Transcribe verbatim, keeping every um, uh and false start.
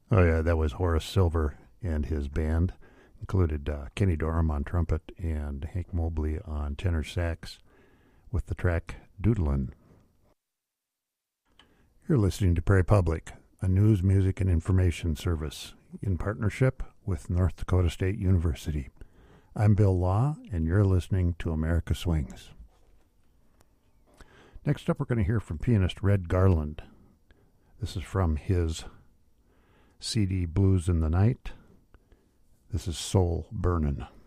Oh yeah, that was Horace Silver and his band. Included uh, Kenny Dorham on trumpet and Hank Mobley on tenor sax with the track Doodlin'. You're listening to Prairie Public, a news, music, and information service in partnership with North Dakota State University. I'm Bill Law, and you're listening to America Swings. Next up, we're going to hear from pianist Red Garland. This is from his C D Blues in the Night. This is Soul Burnin'.